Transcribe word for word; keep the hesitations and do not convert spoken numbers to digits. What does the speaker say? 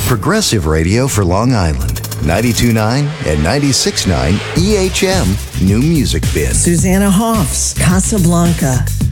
Progressive Radio for Long Island. ninety-two point nine and ninety-six point nine E H M New Music Bin. Susanna Hoffs, Casablanca.